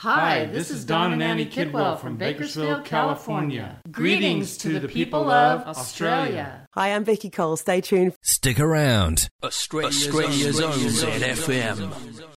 Hi, this is Don and Annie Kidwell from Bakersfield, California. Greetings to the people of Australia. Hi, I'm Vicky Cole. Stay tuned. Stick around. Australia's own ZFM.